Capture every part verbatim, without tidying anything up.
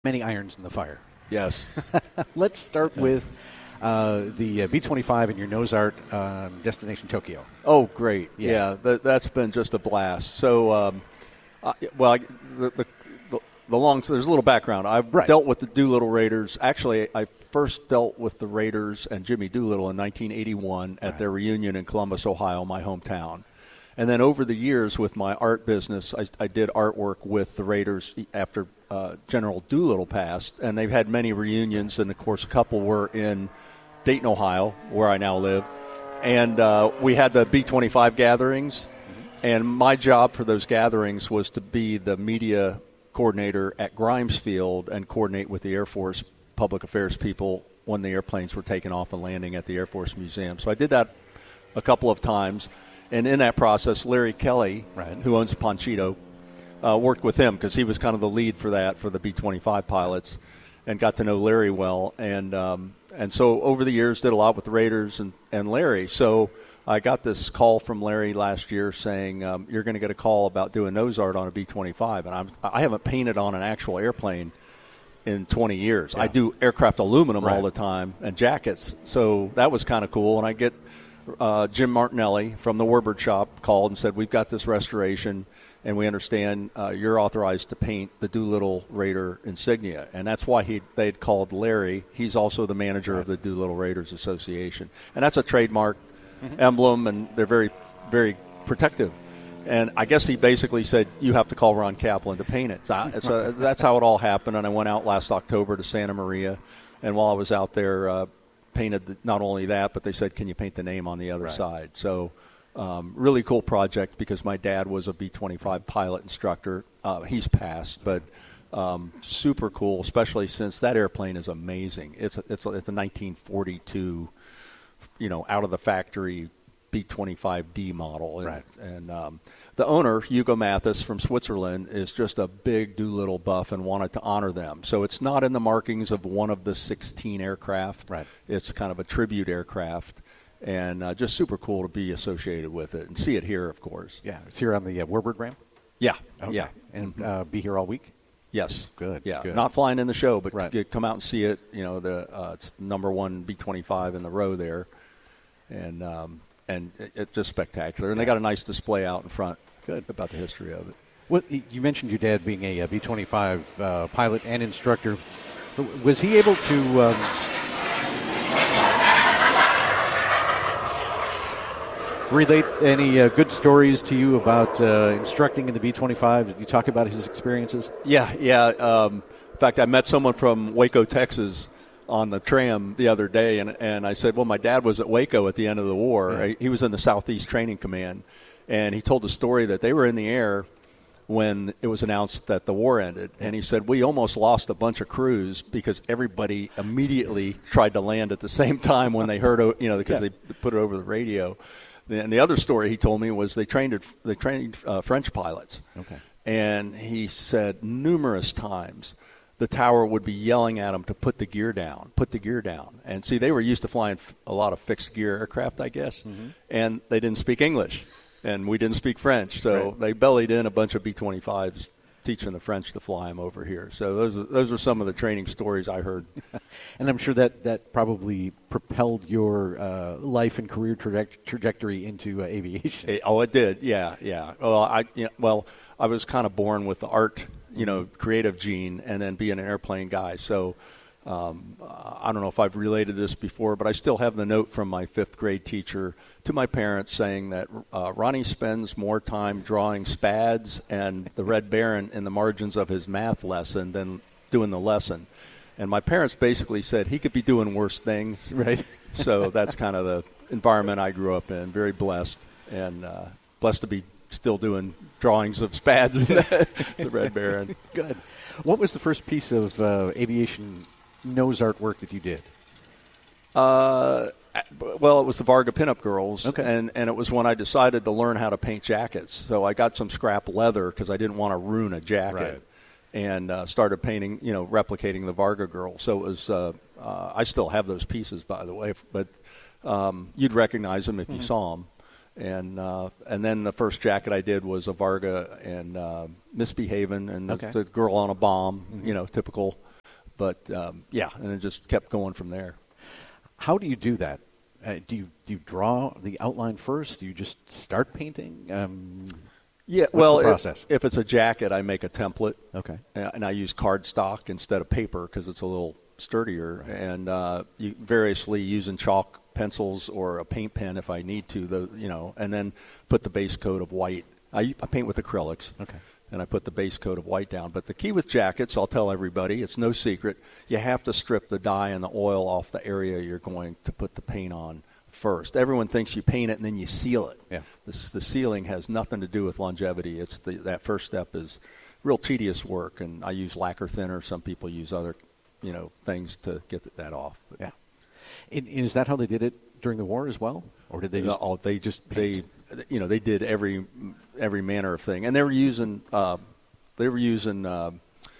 many irons in the fire. Yes. Let's start with uh, the uh, B twenty-five and your nose art um, Destination Tokyo. Oh, great. Yeah, yeah that, that's been just a blast. So, um, I, well, I, the, the, the, the long, so there's a little background. I've right. dealt with the Doolittle Raiders. Actually, I first dealt with the Raiders and Jimmy Doolittle in nineteen eighty-one at right. their reunion in Columbus, Ohio, my hometown. And then over the years with my art business, I, I did artwork with the Raiders after uh, General Doolittle passed. And they've had many reunions, and, of course, a couple were in Dayton, Ohio, where I now live. And uh, we had the B twenty-five gatherings. Mm-hmm. And my job for those gatherings was to be the media coordinator at Grimes Field and coordinate with the Air Force public affairs people when the airplanes were taking off and landing at the Air Force Museum. So I did that a couple of times. And in that process, Larry Kelly, right. who owns Ponchito, uh, worked with him because he was kind of the lead for that for the B twenty-five pilots, and got to know Larry well. And um, and so over the years, did a lot with the Raiders and, and Larry. So I got this call from Larry last year saying, um, you're going to get a call about doing nose art on a B twenty-five. And I'm, I haven't painted on an actual airplane in twenty years. Yeah. I do aircraft aluminum right. all the time and jackets. So that was kind of cool. And I get – Uh, Jim Martinelli from the Warbird Shop called and said, we've got this restoration, and we understand uh, you're authorized to paint the Doolittle Raider insignia. And that's why he they'd called Larry. He's also the manager right. of the Doolittle Raiders Association. And that's a trademark mm-hmm. emblem, and they're very, very protective. And I guess he basically said, you have to call Ron Kaplan to paint it. So, so that's how it all happened. And I went out last October to Santa Maria, and while I was out there, uh, painted the, not only that, but they said, can you paint the name on the other right. side? So um, really cool project because my dad was a B twenty-five pilot instructor. Uh, he's passed, but um, super cool, especially since that airplane is amazing. It's a, it's a, it's a nineteen forty-two, you know, out of the factory B twenty-five D model. And, right. and um, the owner, Hugo Mathis from Switzerland, is just a big Doolittle buff and wanted to honor them. So it's not in the markings of one of the sixteen aircraft. Right. It's kind of a tribute aircraft, and uh, just super cool to be associated with it and see it here, of course. Yeah, it's here on the uh, Warbird ramp? Yeah, okay. yeah. And uh, be here all week? Yes. Good. Yeah, good. Not flying in the show, but right. c- come out and see it. You know, the uh, it's number one B twenty-five in the row there, and um, and it, it's just spectacular. And yeah. they got a nice display out in front. Good. About the history of it. Well, you mentioned your dad being a B twenty-five uh, pilot and instructor. Was he able to um, relate any uh, good stories to you about uh, instructing in the B twenty-five? Did you talk about his experiences? Yeah, yeah. Um, in fact, I met someone from Waco, Texas, on the tram the other day, and, and I said, well, my dad was at Waco at the end of the war. Yeah. He was in the Southeast Training Command. And he told the story that they were in the air when it was announced that the war ended. And he said, we almost lost a bunch of crews because everybody immediately tried to land at the same time when they heard, you know, because yeah. they put it over the radio. And the other story he told me was they trained they trained uh, French pilots. Okay. And he said numerous times the tower would be yelling at them to put the gear down, put the gear down. And see, they were used to flying a lot of fixed gear aircraft, I guess, mm-hmm. and they didn't speak English. And we didn't speak French, so right. they bellied in a bunch of B twenty-fives, teaching the French to fly them over here. So those are, those are some of the training stories I heard. And I'm sure that, that probably propelled your uh, life and career traje- trajectory into uh, aviation. It, oh, it did. Yeah, yeah. Well, I you know, well, I was kind of born with the art, you know, creative gene, and then being an airplane guy. So um, I don't know if I've related this before, but I still have the note from my fifth grade teacher to my parents saying that uh, Ronnie spends more time drawing spads and the Red Baron in the margins of his math lesson than doing the lesson. And my parents basically said he could be doing worse things. Right. So that's kind of the environment I grew up in. Very blessed, and uh, blessed to be still doing drawings of spads in the, the Red Baron. Good. What was the first piece of uh, aviation nose art work that you did? Uh, well, it was the Varga Pinup Girls, okay. and, and it was when I decided to learn how to paint jackets. So I got some scrap leather because I didn't want to ruin a jacket, right. and uh, started painting, you know, replicating the Varga Girls. So it was, uh, uh, I still have those pieces, by the way, but um, you'd recognize them if mm-hmm. you saw them. And uh, and then the first jacket I did was a Varga and uh, Misbehavin', and okay. the, the girl on a bomb, mm-hmm. you know, typical But, um, yeah, and it just kept going from there. How do you do that? Uh, do you do you draw the outline first? Do you just start painting? Um, yeah, what's well, the process? If, if it's a jacket, I make a template. Okay. And I use cardstock instead of paper because it's a little sturdier. Right. And uh, you variously using chalk pencils or a paint pen if I need to, the, you know, and then put the base coat of white. I, I paint with acrylics. Okay. And I put the base coat of white down. But the key with jackets, I'll tell everybody, it's no secret, you have to strip the dye and the oil off the area you're going to put the paint on first. Everyone thinks you paint it and then you seal it. Yeah. This, the sealing has nothing to do with longevity. It's the, that first step is real tedious work, and I use lacquer thinner. Some people use other, you know, things to get that off. But yeah. And, and is that how they did it during the war as well? Or did they just oh, they just paint? they you know they did every every manner of thing, and they were using uh, they were using uh,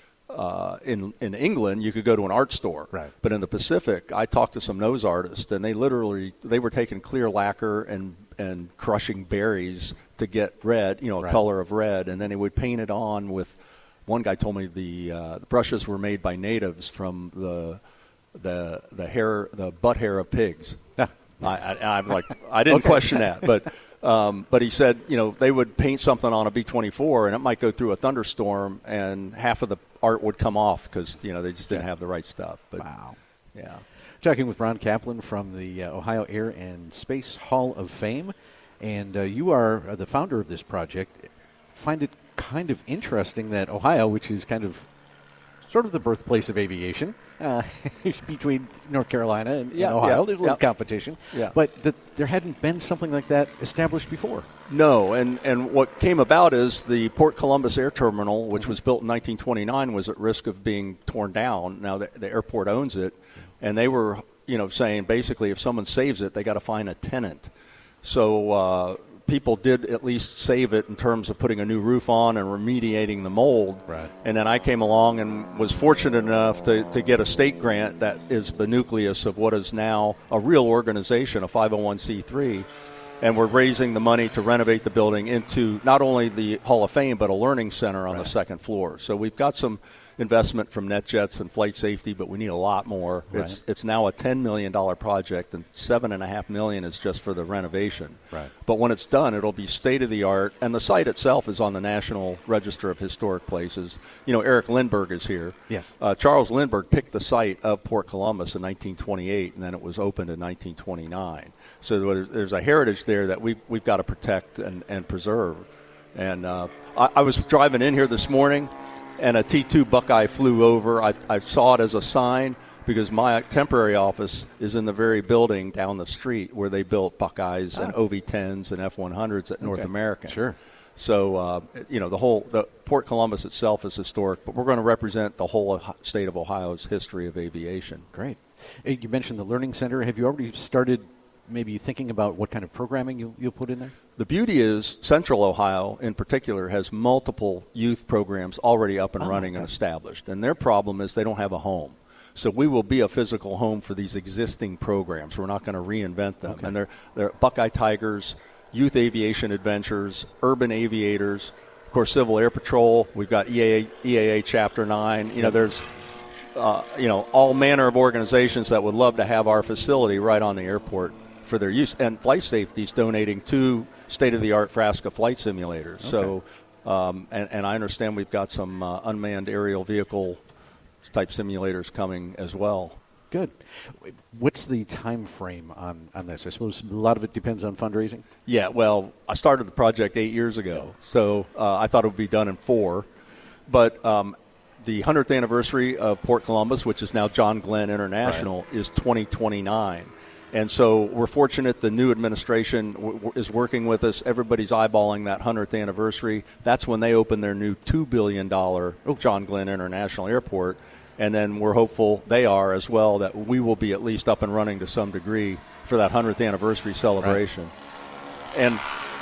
uh, in in England you could go to an art store, right? But in the Pacific, I talked to some nose artists, and they literally they were taking clear lacquer and and crushing berries to get red, you know, a right. color of red, and then they would paint it on with. One guy told me the, uh, the brushes were made by natives from the the the hair the butt hair of pigs. Yeah. I, I, I'm like, I didn't okay. question that, but um, but he said, you know, they would paint something on a B twenty-four, and it might go through a thunderstorm, and half of the art would come off because you know they just didn't yeah. have the right stuff. But, wow. Yeah. Talking with Ron Kaplan from the uh, Ohio Air and Space Hall of Fame, and uh, you are uh, the founder of this project. Find it kind of interesting that Ohio, which is kind of sort of the birthplace of aviation, uh, between North Carolina and, yeah, and Ohio. Yeah, There's a little yeah. competition. Yeah. But that there hadn't been something like that established before. No, and, and what came about is the Port Columbus Air Terminal, which was built in nineteen twenty-nine, was at risk of being torn down. Now the, the airport owns it, and they were, you know, saying basically if someone saves it, they got to find a tenant. So uh, people did at least save it in terms of putting a new roof on and remediating the mold. Right. And then I came along and was fortunate enough to, to get a state grant that is the nucleus of what is now a real organization, a five oh one c three. And we're raising the money to renovate the building into not only the Hall of Fame, but a learning center on right. the second floor. So we've got some investment from NetJets and Flight Safety, but we need a lot more. Right. It's it's now a ten million dollars project, and seven point five million dollars is just for the renovation. Right. But when it's done, it'll be state-of-the-art, and the site itself is on the National Register of Historic Places. You know, Eric Lindbergh is here. Yes. Uh, Charles Lindbergh picked the site of Port Columbus in nineteen twenty-eight, and then it was opened in nineteen twenty-nine. So there's a heritage there that we, we've got to protect and, and preserve. And uh, I, I was driving in here this morning, and a T two Buckeye flew over. I, I saw it as a sign because my temporary office is in the very building down the street where they built Buckeyes oh. and O V tens and F one hundreds at okay. North American. Sure. So, uh, you know, the whole the Port Columbus itself is historic, but we're going to represent the whole state of Ohio's history of aviation. Great. You mentioned the Learning Center. Have you already started maybe thinking about what kind of programming you, you'll put in there? The beauty is Central Ohio, in particular, has multiple youth programs already up and oh, running okay. and established. And their problem is they don't have a home. So we will be a physical home for these existing programs. We're not going to reinvent them. Okay. And they're, they're Buckeye Tigers, Youth Aviation Adventures, Urban Aviators, of course, Civil Air Patrol. We've got E A A, E A A Chapter nine. You know, there's, uh, you know, all manner of organizations that would love to have our facility right on the airport for their use. And Flight Safety is donating two state-of-the-art Frasca flight simulators. Okay. So, um, and, and I understand we've got some uh, unmanned aerial vehicle type simulators coming as well. Good. What's the time frame on, on this? I suppose a lot of it depends on fundraising. Yeah, well, I started the project eight years ago, so uh, I thought it would be done in four. But um, the hundredth anniversary of Port Columbus, which is now John Glenn International, right. is twenty twenty-nine. And so we're fortunate the new administration w- w- is working with us. Everybody's eyeballing that hundredth anniversary. That's when they open their new two billion dollars oh. John Glenn International Airport. And then we're hopeful they are as well that we will be at least up and running to some degree for that hundredth anniversary celebration. Right. And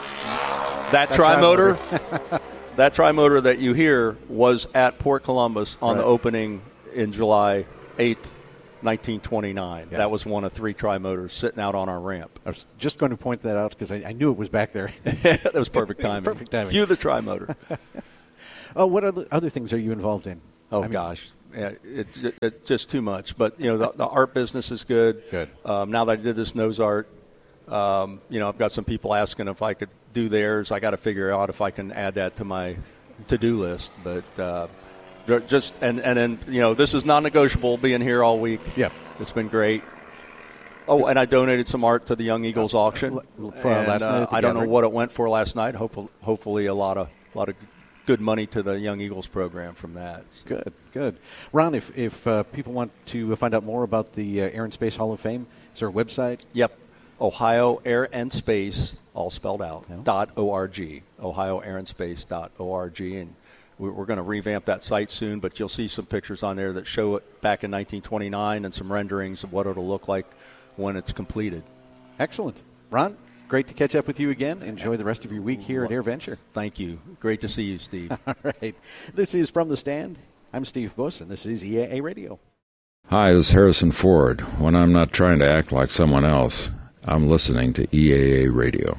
that, that tri-motor, tri-motor. that tri-motor that you hear was at Port Columbus on right. the opening in July eighth, nineteen twenty-nine. Yeah. That was one of three tri-motors sitting out on our ramp. I was just going to point that out because I, I knew it was back there. That was perfect timing. Perfect timing. Cue the tri-motor. Oh, what other, other things are you involved in? Oh, I mean, gosh. Yeah, it, it, it's just too much. But, you know, the, the art business is good. Good. Um, now that I did this nose art, um, you know, I've got some people asking if I could do theirs. I got to figure out if I can add that to my to-do list. But uh, just and, and then, you know, this is non-negotiable being here all week. Yeah. It's been great. Oh, and I donated some art to the Young Eagles auction. For and, last night uh, at the I don't know gathering. what it went for last night. Hopefully, hopefully a lot of a lot of good money to the Young Eagles program from that. So. Good, good. Ron, if if uh, people want to find out more about the uh, Air and Space Hall of Fame, is there a website? Yep. Ohio Air and Space, all spelled out, Yeah. dot .org. Ohio Air and Space dot org. And we're, we're going to revamp that site soon, but you'll see some pictures on there that show it back in nineteen twenty-nine and some renderings of what it'll look like when it's completed. Excellent. Ron, great to catch up with you again. Enjoy the rest of your week here at AirVenture. Thank you. Great to see you, Steve. All right. This is From the Stand. I'm Steve Buss, and this is E A A Radio. Hi, this is Harrison Ford. When I'm not trying to act like someone else, I'm listening to E A A Radio.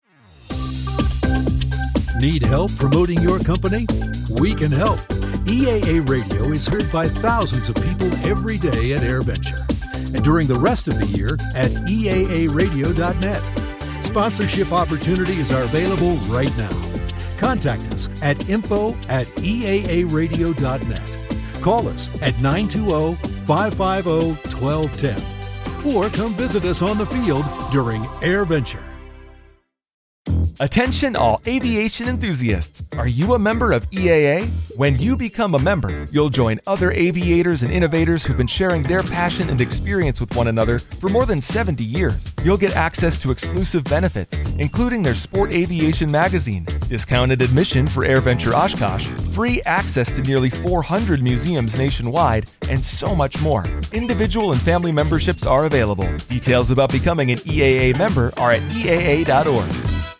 Need help promoting your company? We can help. E A A Radio is heard by thousands of people every day at AirVenture, and during the rest of the year at E A A radio dot net. Sponsorship opportunities are available right now. Contact us at info at E A A radio dot net. Call us at nine two zero, five five zero, one two one zero or come visit us on the field during AirVenture. Attention all aviation enthusiasts. Are you a member of E A A? When you become a member, you'll join other aviators and innovators who've been sharing their passion and experience with one another for more than seventy years. You'll get access to exclusive benefits, including their Sport Aviation magazine, discounted admission for AirVenture Oshkosh, free access to nearly four hundred museums nationwide, and so much more. Individual and family memberships are available. Details about becoming an E A A member are at E A A dot org.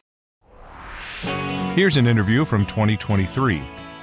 Here's an interview from twenty twenty-three.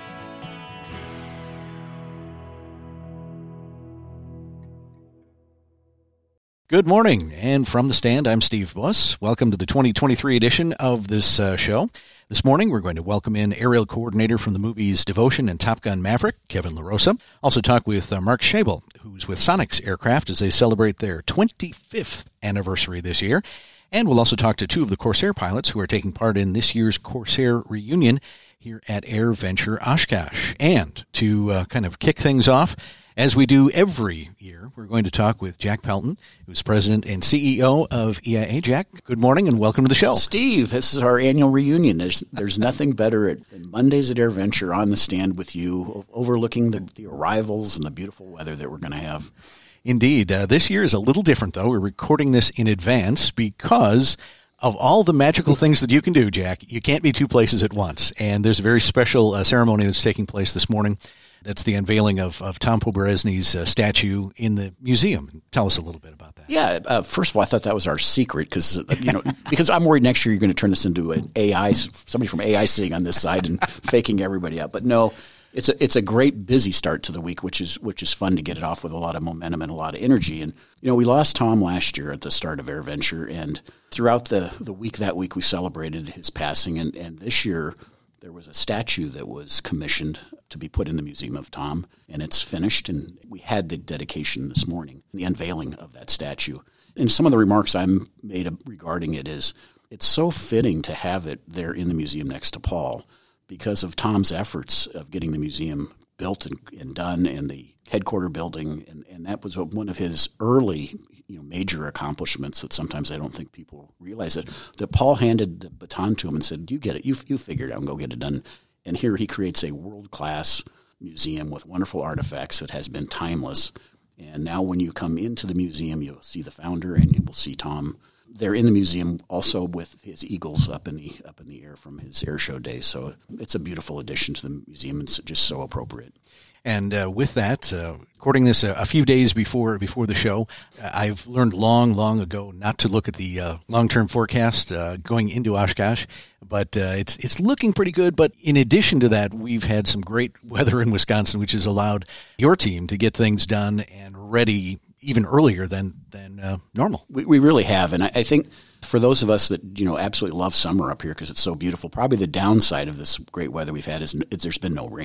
Good morning, and from the stand, I'm Steve Buss. Welcome to the twenty twenty-three edition of this uh, show. This morning, we're going to welcome in aerial coordinator from the movies Devotion and Top Gun Maverick, Kevin LaRosa. Also talk with uh, Mark Schabel, who's with Sonex Aircraft as they celebrate their twenty-fifth anniversary this year. And we'll also talk to two of the Corsair pilots who are taking part in this year's Corsair reunion here at AirVenture Oshkosh. And to uh, kind of kick things off, as we do every year, we're going to talk with Jack Pelton, who's president and C E O of E A A. Jack, good morning and welcome to the show. Steve, this is our annual reunion. There's there's nothing better at, than Mondays at AirVenture on the stand with you, overlooking the, the arrivals and the beautiful weather that we're going to have. Indeed. Uh, this year is a little different, though. We're recording this in advance because of all the magical things that you can do, Jack. You can't be two places at once. And there's a very special uh, ceremony that's taking place this morning. That's the unveiling of, of Tom Poberezny's uh, statue in the museum. Tell us a little bit about that. Yeah, uh, first of all, I thought that was our secret because you know because I'm worried next year you're going to turn this into an A I, somebody from A I sitting on this side and faking everybody out. But no. It's a it's a great busy start to the week, which is which is fun to get it off with a lot of momentum and a lot of energy. And you know, we lost Tom last year at the start of AirVenture, and throughout the, the week that week we celebrated his passing. And, and this year there was a statue that was commissioned to be put in the Museum of Tom, and it's finished. And we had the dedication this morning, the unveiling of that statue. And some of the remarks I made regarding it is it's so fitting to have it there in the museum next to Paul, because of Tom's efforts of getting the museum built and, and done and the headquarter building. And, and that was one of his early you know, major accomplishments that sometimes I don't think people realize that, that Paul handed the baton to him and said, you get it, you, you figure it out and go get it done. And here he creates a world-class museum with wonderful artifacts that has been timeless. And now when you come into the museum, you'll see the founder and you will see Tom. They're in the museum also with his eagles up in the up in the air from his air show days. So it's a beautiful addition to the museum and it's just so appropriate. And uh, with that, uh, recording this a, a few days before before the show, uh, I've learned long, long ago not to look at the uh, long-term forecast uh, going into Oshkosh, but uh, it's it's looking pretty good. But in addition to that, we've had some great weather in Wisconsin, which has allowed your team to get things done and ready even earlier than than uh, normal. We, we really have, and I, I think for those of us that you know absolutely love summer up here because it's so beautiful, probably the downside of this great weather we've had is, is there's been no rain.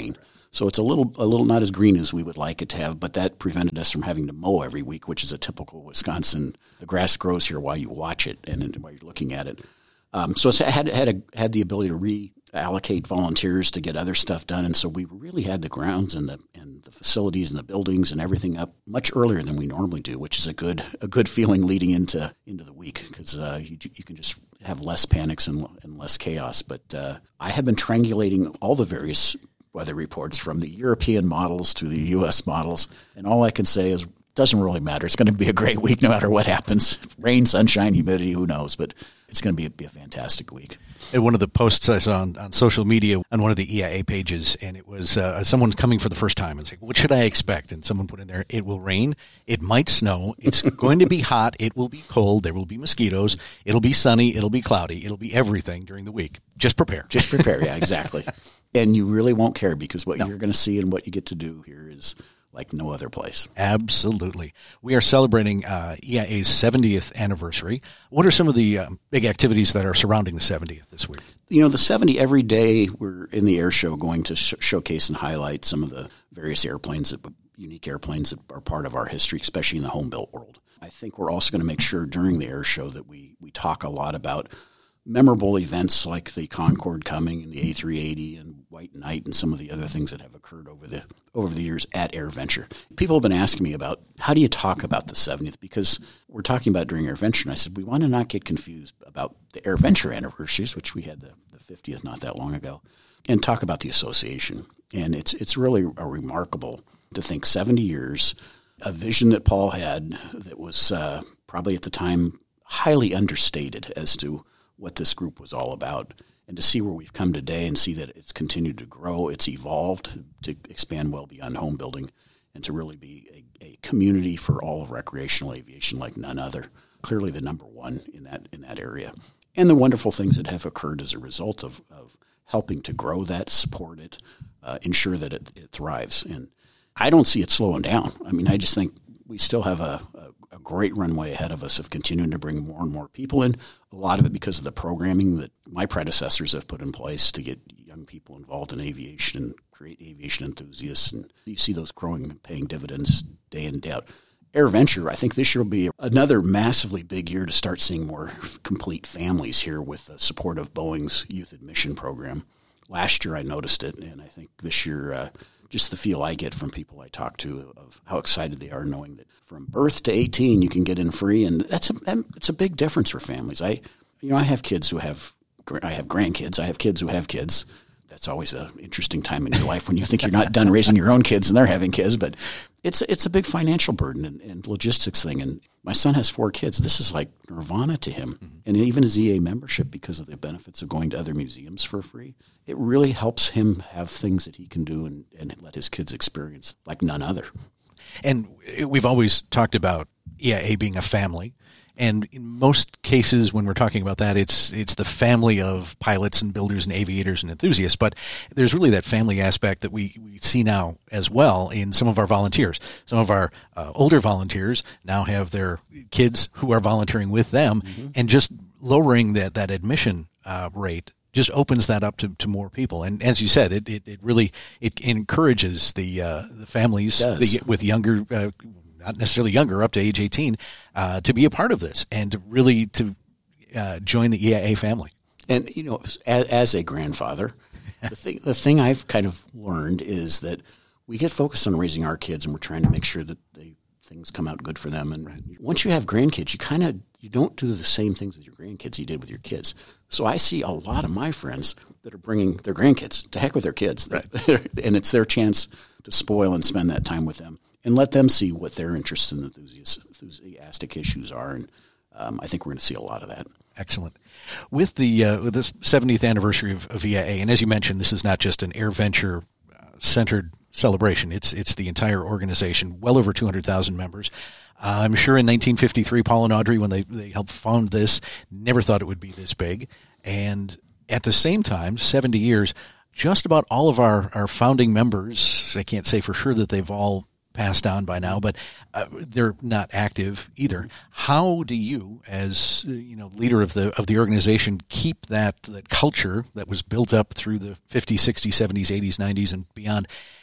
So it's a little a little not as green as we would like it to have, but that prevented us from having to mow every week, which is a typical Wisconsin. The grass grows here while you watch it and while you're looking at it. Um, so it's had had a, had the ability to reallocate volunteers to get other stuff done, and so we really had the grounds and the and the facilities and the buildings and everything up much earlier than we normally do, which is a good a good feeling leading into into the week because uh, you you can just have less panics and, and less chaos. But uh, I have been triangulating all the various weather reports from the European models to the U S models, and all I can say is it doesn't really matter. It's going to be a great week no matter what happens. Rain, sunshine, humidity, who knows, but it's going to be a, be a fantastic week. And one of the posts I saw on, on social media on one of the E I A pages, and it was uh, someone coming for the first time and saying, what should I expect? And someone put in there, it will rain, it might snow, it's going to be hot, it will be cold, there will be mosquitoes, it'll be sunny, it'll be cloudy, it'll be everything during the week. Just prepare. Just prepare, yeah, exactly. And you really won't care because what no. you're going to see and what you get to do here is like no other place. Absolutely. We are celebrating uh, E I A's seventieth anniversary. What are some of the uh, big activities that are surrounding the seventieth this week? You know, the seventy, every day we're in the air show going to sh- showcase and highlight some of the various airplanes, that unique airplanes that are part of our history, especially in the home-built world. I think we're also going to make sure during the air show that we, we talk a lot about memorable events like the Concorde coming and the A three eighty and White Knight and some of the other things that have occurred over the over the years at AirVenture. People have been asking me about how do you talk about the seventieth, because we're talking about during AirVenture, and I said we want to not get confused about the AirVenture anniversaries, which we had the, the fiftieth not that long ago, and talk about the association. And it's it's really a remarkable to think seventy years, a vision that Paul had that was uh, probably at the time highly understated as to what this group was all about, and to see where we've come today and see that it's continued to grow, it's evolved to expand well beyond home building, and to really be a, a community for all of recreational aviation like none other. Clearly the number one in that in that area. And the wonderful things that have occurred as a result of, of helping to grow that, support it, uh, ensure that it, it thrives. And I don't see it slowing down. I mean, I just think we still have a, a, a great runway ahead of us of continuing to bring more and more people in, a lot of it because of the programming that my predecessors have put in place to get young people involved in aviation and create aviation enthusiasts. And you see those growing and paying dividends day in and day out. AirVenture, I think this year will be another massively big year to start seeing more complete families here with the support of Boeing's youth admission program. Last year I noticed it, and I think this year uh, just the feel I get from people I talk to of how excited they are knowing that from birth to eighteen you can get in free, and that's a it's a big difference for families. I you know I have kids who have I have grandkids. I have kids who have kids. That's always an interesting time in your life when you think you're not done raising your own kids and they're having kids, but it's it's a big financial burden and, and logistics thing. And my son has four kids. This is like nirvana to him. Mm-hmm. And even his E A membership, because of the benefits of going to other museums for free, it really helps him have things that he can do and, and let his kids experience like none other. And we've always talked about E I A being a family. And in most cases, when we're talking about that, it's it's the family of pilots and builders and aviators and enthusiasts. But there's really that family aspect that we, we see now as well in some of our volunteers. Some of our uh, older volunteers now have their kids who are volunteering with them, mm-hmm. and just lowering that, that admission uh, rate just opens that up to, to more people. And as you said, it, it, it really it encourages the uh, the families the, with younger uh, not necessarily younger, up to age eighteen, uh, to be a part of this and to really to uh, join the E I A family. And, you know, as, as a grandfather, the thing, the thing I've kind of learned is that we get focused on raising our kids and we're trying to make sure that they, things come out good for them. And right. once you have grandkids, you kind of, you don't do the same things with your grandkids you did with your kids. So I see a lot of my friends that are bringing their grandkids, to heck with their kids. Right. And it's their chance to spoil and spend that time with them and let them see what their interests and enthusiastic issues are. And um, I think we're going to see a lot of that. Excellent. With the uh, with this seventieth anniversary of, of E I A, and as you mentioned, this is not just an AirVenture uh, centered celebration. It's it's the entire organization, well over two hundred thousand members. Uh, I'm sure in nineteen fifty-three, Paul and Audrey, when they, they helped found this, never thought it would be this big. And at the same time, seventy years, just about all of our, our founding members, I can't say for sure that they've all passed on by now, but uh, they're not active either. How do you, as you know, leader of the of the organization, keep that that culture that was built up through the fifties, sixties, seventies, eighties, nineties, and beyond,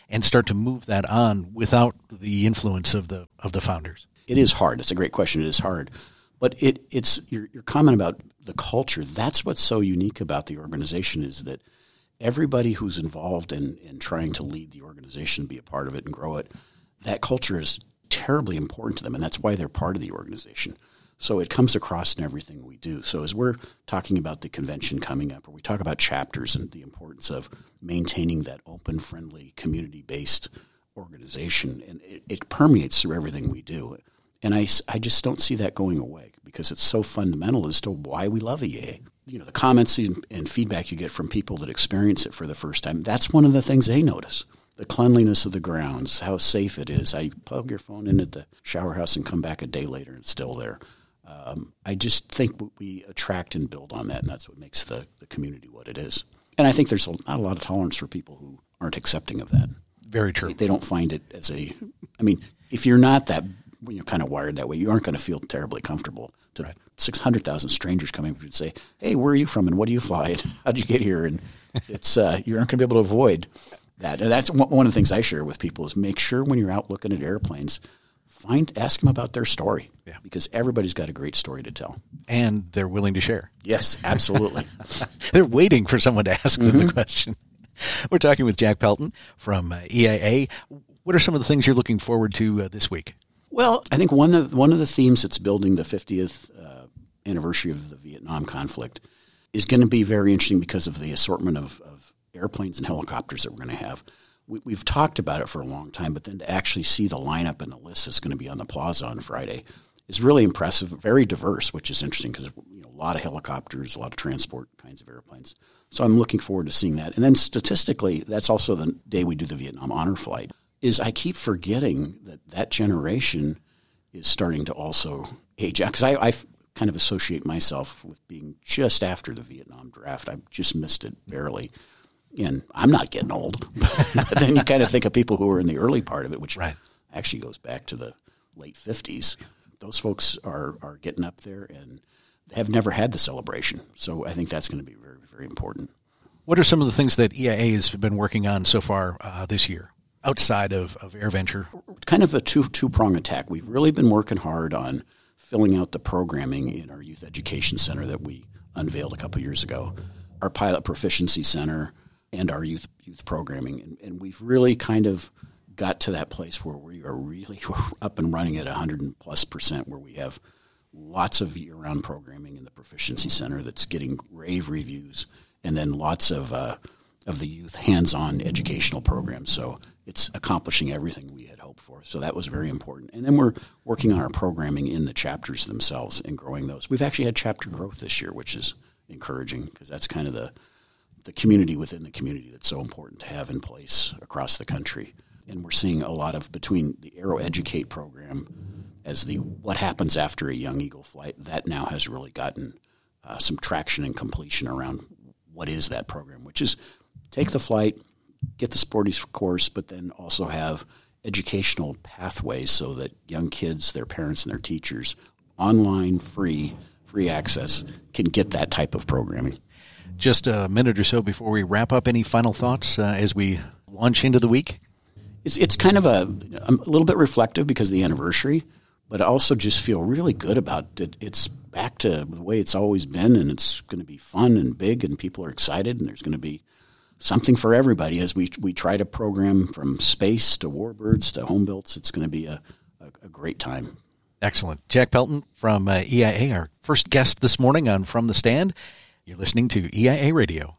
and start to move that on without the influence of the of the founders? It is hard. It's a great question. It is hard. But it, it's your, your comment about the culture, that's what's so unique about the organization is that everybody who's involved in, in trying to lead the organization, be a part of it and grow it, that culture is terribly important to them, and that's why they're part of the organization. So it comes across in everything we do. So as we're talking about the convention coming up, or we talk about chapters and the importance of maintaining that open, friendly, community-based organization, and it, it permeates through everything we do. And I, I just don't see that going away because it's so fundamental as to why we love E A A. You know, the comments and, and feedback you get from people that experience it for the first time, that's one of the things they notice. The cleanliness of the grounds, how safe it is. I plug your phone in at the shower house and come back a day later and it's still there. Um, I just think we attract and build on that, and that's what makes the, the community what it is. And I think there's a, not a lot of tolerance for people who aren't accepting of that. Very true. They, they don't find it as a – I mean, if you're not that – when you're kind of wired that way, you aren't going to feel terribly comfortable to right. six hundred thousand strangers coming up and say, hey, where are you from and what do you fly and how did you get here? And it's uh, you aren't going to be able to avoid that. And that's one of the things I share with people is make sure when you're out looking at airplanes, find ask them about their story yeah. because everybody's got a great story to tell. And they're willing to share. Yes, absolutely. They're waiting for someone to ask mm-hmm. them the question. We're talking with Jack Pelton from uh, E A A. What are some of the things you're looking forward to uh, this week? Well, I think one of one of the themes that's building the fiftieth uh, anniversary of the Vietnam conflict is going to be very interesting because of the assortment of, of airplanes and helicopters that we're going to have. We, we've talked about it for a long time, but then to actually see the lineup and the list that's going to be on the plaza on Friday is really impressive, very diverse, which is interesting because you know, a lot of helicopters, a lot of transport kinds of airplanes. So I'm looking forward to seeing that. And then statistically, that's also the day we do the Vietnam Honor Flight. Is I keep forgetting that that generation is starting to also age out. Because I, I kind of associate myself with being just after the Vietnam draft. I just missed it barely. And I'm not getting old. But then you kind of think of people who were in the early part of it, which right. actually goes back to the late fifties. Those folks are, are getting up there and have never had the celebration. So I think that's going to be very, very important. What are some of the things that E A A has been working on so far uh, this year? Outside of, of AirVenture? Kind of a two, two-prong attack. We've really been working hard on filling out the programming in our Youth Education Center that we unveiled a couple years ago, our Pilot Proficiency Center, and our youth youth programming. And, and we've really kind of got to that place where we are really up and running at one hundred plus percent, where we have lots of year-round programming in the Proficiency Center that's getting rave reviews, and then lots of uh, of the youth hands-on educational programs. So it's accomplishing everything we had hoped for. So that was very important. And then we're working on our programming in the chapters themselves and growing those. We've actually had chapter growth this year, which is encouraging because that's kind of the the community within the community that's so important to have in place across the country. And we're seeing a lot of between the Aero Educate program as the what happens after a Young Eagle flight, that now has really gotten uh, some traction and completion around what is that program, which is take the flight, get the sporty course, but then also have educational pathways so that young kids, their parents, and their teachers, online, free, free access, can get that type of programming. Just a minute or so before we wrap up, any final thoughts uh, as we launch into the week? It's it's kind of a, a little bit reflective because of the anniversary, but I also just feel really good about it. It's back to the way it's always been, and it's going to be fun and big, and people are excited, and there's going to be something for everybody as we we try to program from space to warbirds to home builts. It's going to be a, a, a great time. Excellent. Jack Pelton from uh, E I A, our first guest this morning on From the Stand. You're listening to E I A Radio.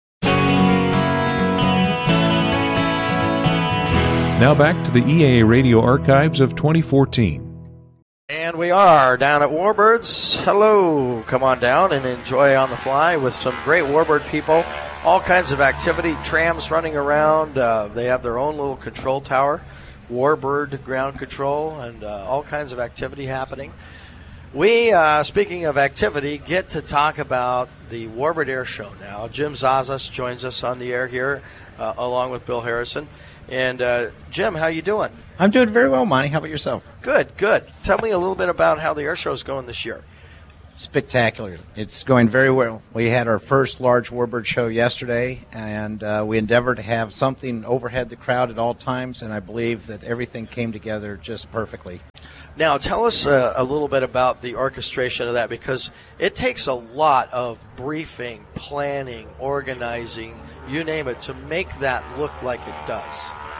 Now back to the E A A Radio archives of twenty fourteen. And we are down at Warbirds. Hello. Come on down and enjoy on the fly with some great Warbird people. All kinds of activity, trams running around. Uh, they have their own little control tower, Warbird ground control, and uh, all kinds of activity happening. We, uh, speaking of activity, get to talk about the Warbird Air Show now. Jim Zazas joins us on the air here, uh, along with Bill Harrison. And uh, Jim, how you doing? I'm doing very well, Monty. How about yourself? Good, good. Tell me a little bit about how the air show is going this year. spectacular. It's going very well. We had our first large warbird show yesterday, and uh, we endeavored to have something overhead the crowd at all times, and I believe that everything came together just perfectly. Now, tell us uh, a little bit about the orchestration of that, because it takes a lot of briefing, planning, organizing, you name it, to make that look like it does.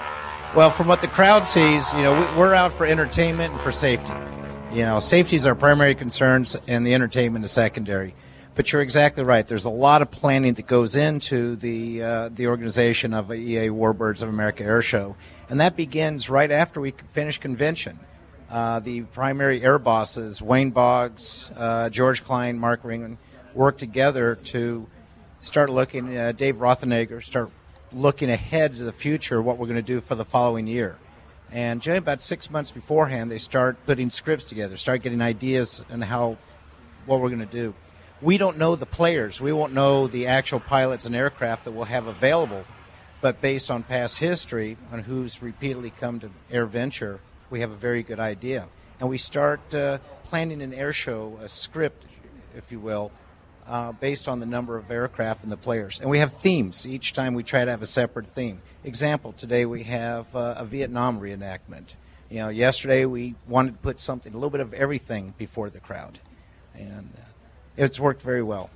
Well, from what the crowd sees, you know, we, we're out for entertainment and for safety. You know, safety is our primary concerns, and the entertainment is secondary. But you're exactly right. There's a lot of planning that goes into the uh, the organization of a E A Warbirds of America Air Show, and that begins right after we finish convention. Uh, the primary air bosses, Wayne Boggs, uh, George Klein, Mark Ringman, work together to start looking. Uh, Dave Rothenegger start looking ahead to the future, what we're going to do for the following year. And generally about six months beforehand, they start putting scripts together, start getting ideas on how, what we're going to do. We don't know the players. We won't know the actual pilots and aircraft that we'll have available. But based on past history, on who's repeatedly come to AirVenture, we have a very good idea. And we start uh, planning an air show, a script, if you will, uh, based on the number of aircraft and the players. And we have themes. Each time we try to have a separate theme. Example, today we have uh, a Vietnam reenactment. You know, yesterday we wanted to put something, a little bit of everything before the crowd. And uh, it's worked very well.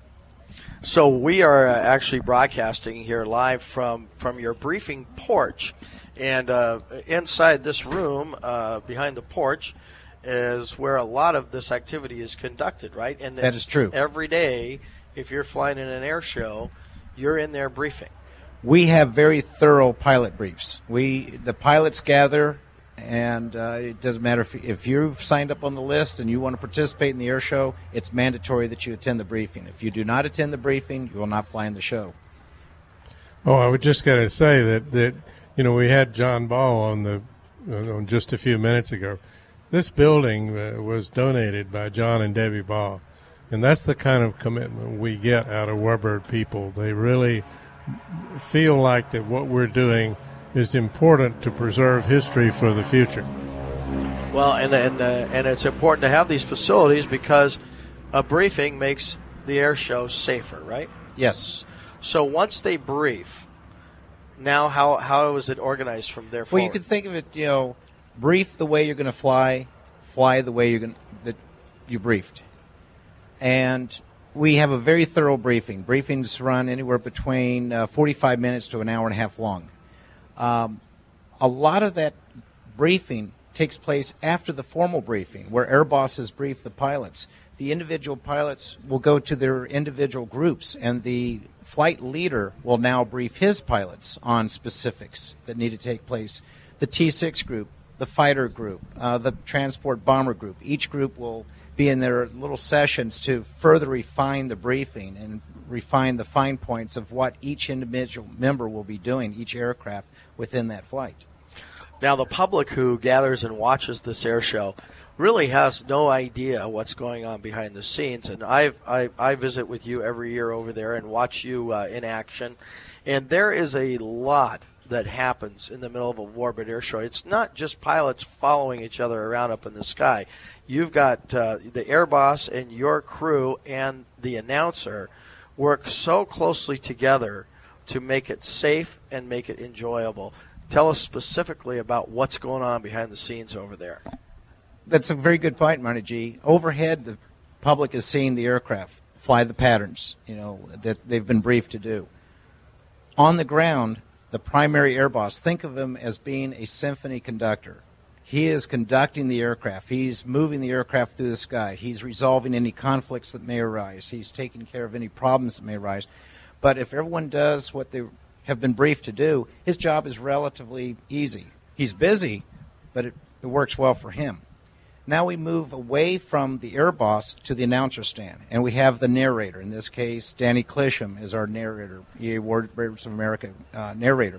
So we are uh, actually broadcasting here live from, from your briefing porch. And uh, inside this room, uh, behind the porch, is where a lot of this activity is conducted, right? And that is true. Every day, if you're flying in an air show, you're in there briefing. We have very thorough pilot briefs. We the pilots gather, and uh, it doesn't matter if, if you've signed up on the list and you want to participate in the air show, it's mandatory that you attend the briefing. If you do not attend the briefing, you will not fly in the show. Oh, I would just got to say that, that, you know, we had John Ball on the uh, just a few minutes ago. This building uh, was donated by John and Debbie Ball, and that's the kind of commitment we get out of Warbird people. They really feel like that what we're doing is important to preserve history for the future. Well, and and uh, and it's important to have these facilities because a briefing makes the air show safer, right? Yes. So once they brief, now how how is it organized from there forward? Well, you can think of it, you know, brief the way you're going to fly, fly the way you're going that you briefed, and we have a very thorough briefing. Briefings run anywhere between uh, forty-five minutes to an hour and a half long. Um, a lot of that briefing takes place after the formal briefing, where air bosses brief the pilots. The individual pilots will go to their individual groups, and the flight leader will now brief his pilots on specifics that need to take place. The T six group, the fighter group, uh, the transport bomber group, each group will be in their little sessions to further refine the briefing and refine the fine points of what each individual member will be doing, each aircraft within that flight. Now, the public who gathers and watches this air show really has no idea what's going on behind the scenes. And I've, I, I visit with you every year over there and watch you uh, in action. And there is a lot that happens in the middle of a Warbird air show. It's not just pilots following each other around up in the sky. You've got uh, the air boss and your crew and the announcer work so closely together to make it safe and make it enjoyable. Tell us specifically about what's going on behind the scenes over there. That's a very good point, Marty G. Overhead, the public is seeing the aircraft fly the patterns, you know, that they've been briefed to do. On the ground, the primary air boss, think of him as being a symphony conductor. He is conducting the aircraft. He's moving the aircraft through the sky. He's resolving any conflicts that may arise. He's taking care of any problems that may arise. But if everyone does what they have been briefed to do, his job is relatively easy. He's busy, but it, it works well for him. Now we move away from the air boss to the announcer stand, and we have the narrator. In this case, Danny Klisham is our narrator, E A Warbirds of America uh, narrator.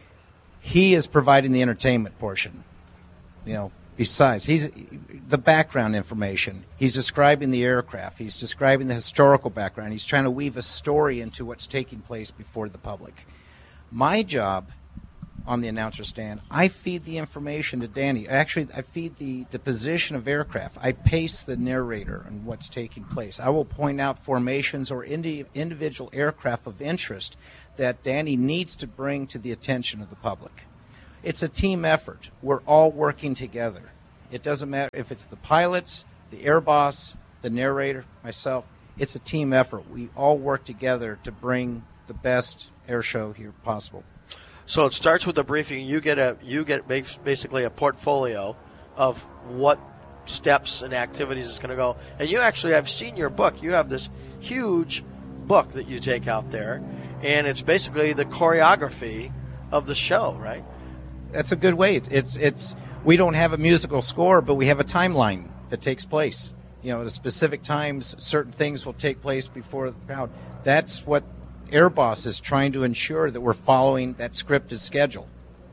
He is providing the entertainment portion. You know, besides, he's the background information. He's describing the aircraft. He's describing the historical background. He's trying to weave a story into what's taking place before the public. My job on the announcer stand. I feed the information to Danny. Actually, I feed the, the position of aircraft. I pace the narrator on what's taking place. I will point out formations or indi- individual aircraft of interest that Danny needs to bring to the attention of the public. It's a team effort. We're all working together. It doesn't matter if it's the pilots, the air boss, the narrator, myself. It's a team effort. We all work together to bring the best air show here possible. So it starts with a briefing. You get a you get basically a portfolio of what steps and activities is going to go. And you actually, I've seen your book. You have this huge book that you take out there, and it's basically the choreography of the show, right? That's a good way. It's it's we don't have a musical score, but we have a timeline that takes place. You know, at specific times, certain things will take place before the crowd. That's what Airboss is trying to ensure, that we're following that scripted schedule.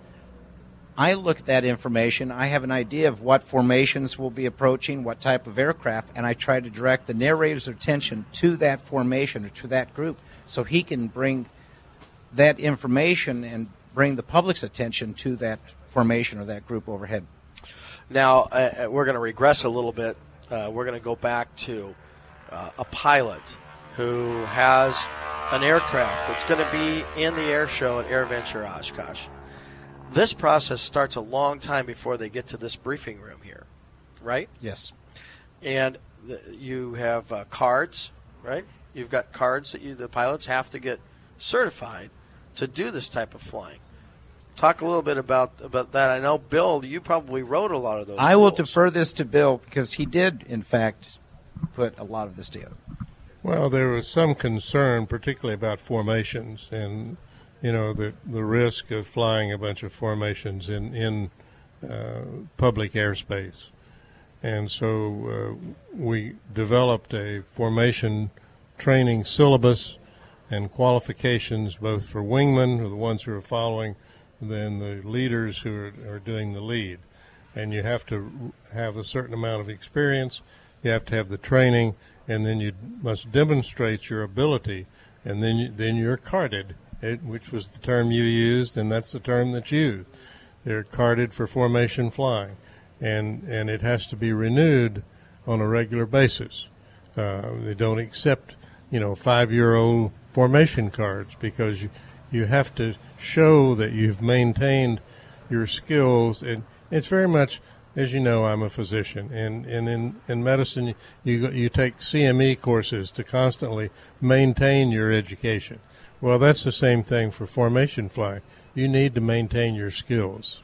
I look at that information. I have an idea of what formations will be approaching, what type of aircraft, and I try to direct the narrator's attention to that formation or to that group so he can bring that information and bring the public's attention to that formation or that group overhead. Now, uh, we're going to regress a little bit. Uh, we're going to go back to uh, a pilot who has an aircraft that's going to be in the air show at AirVenture Oshkosh. This process starts a long time before they get to this briefing room here, right? Yes. And the, you have uh, cards, right? You've got cards that you, the pilots have to get certified to do this type of flying. Talk a little bit about, about that. I know, Bill, you probably wrote a lot of those I rules. will defer this to Bill because he did, in fact, put a lot of this together. Well, there was some concern, particularly about formations and, you know, the the risk of flying a bunch of formations in in uh, public airspace, and so uh, we developed a formation training syllabus and qualifications, both for wingmen, or the ones who are following, then the leaders who are, are doing the lead, and you have to have a certain amount of experience. You have to have the training, and then you must demonstrate your ability, and then you, then you're carded, it, which was the term you used, and that's the term that's used. They're carded for formation flying, and and it has to be renewed on a regular basis. Uh, they don't accept, you know, five-year-old formation cards because you you have to show that you've maintained your skills, and it's very much. As you know, I'm a physician, and, and in, in medicine, you you take C M E courses to constantly maintain your education. Well, that's the same thing for formation flying. You need to maintain your skills.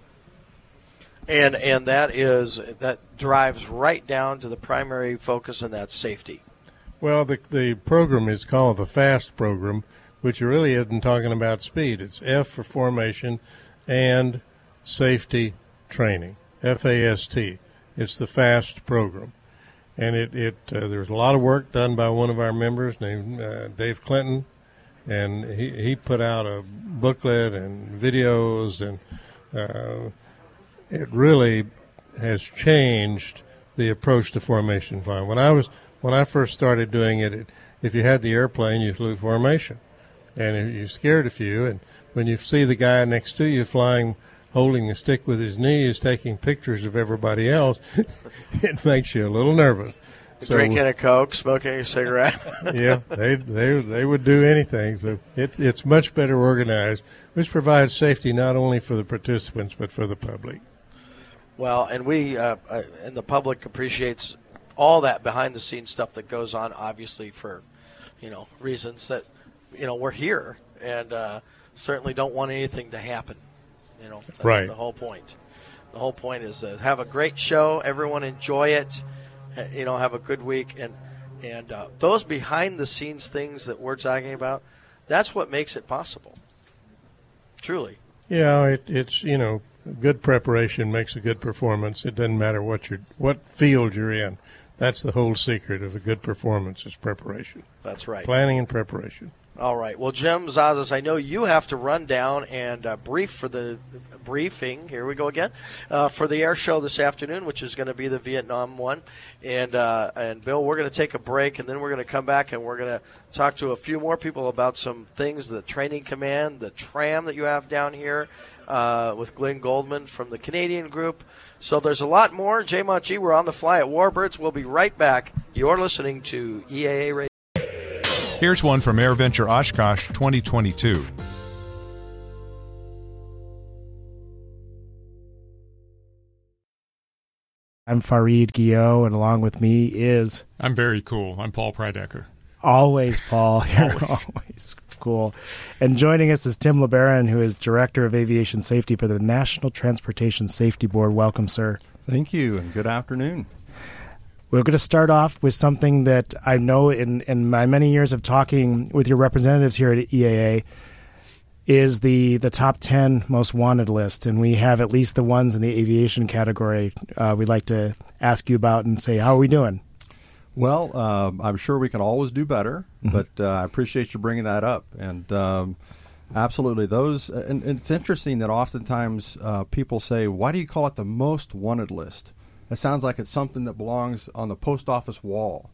And and that is that drives right down to the primary focus, and that's safety. Well, the the program is called the FAST program, which really isn't talking about speed. It's F for formation and safety training. F A S T. It's the FAST program. And it, it uh, there's a lot of work done by one of our members named uh, Dave Clinton, and he, he put out a booklet and videos, and uh, it really has changed the approach to formation flying. When I was when I first started doing it, it if you had the airplane, you flew formation, and you scared a few, and when you see the guy next to you flying holding the stick with his knees, taking pictures of everybody else, it makes you a little nervous. So, drinking a Coke, smoking a cigarette. Yeah, they they they would do anything. So it's it's much better organized, which provides safety not only for the participants but for the public. Well, and we uh, uh, and the public appreciates all that behind the scenes stuff that goes on. Obviously, for you know reasons that you know we're here and uh, certainly don't want anything to happen. You know, that's right. The whole point. The whole point is to have a great show. Everyone enjoy it. You know, have a good week. And and uh, those behind-the-scenes things that we're talking about, that's what makes it possible. Truly. Yeah, it, it's, you know, good preparation makes a good performance. It doesn't matter what you're, what field you're in. That's the whole secret of a good performance is preparation. That's right. Planning and preparation. All right. Well, Jim Zazas, I know you have to run down and uh, brief for the briefing. Here we go again uh, for the air show this afternoon, which is going to be the Vietnam one. And uh, and Bill, we're going to take a break, and then we're going to come back and we're going to talk to a few more people about some things, the training command, the tram that you have down here, uh, with Glenn Goldman from the Canadian group. So there's a lot more. Jay Montg, we're on the fly at Warbirds. We'll be right back. You're listening to E A A Radio. Here's one from AirVenture Oshkosh twenty twenty-two. I'm Fareed Guillot, and along with me is... I'm very cool. I'm Paul Prydecker. Always, Paul. You're always. always cool. And joining us is Tim LeBaron, who is Director of Aviation Safety for the National Transportation Safety Board. Welcome, sir. Thank you, and good afternoon. We're going to start off with something that I know in, in my many years of talking with your representatives here at E A A is the, the top ten most wanted list, and we have at least the ones in the aviation category uh, we'd like to ask you about and say, how are we doing? Well, uh, I'm sure we can always do better, mm-hmm. but uh, I appreciate you bringing that up. And um, absolutely, those, and, and it's interesting that oftentimes uh, people say, why do you call it the most wanted list? It sounds like it's something that belongs on the post office wall.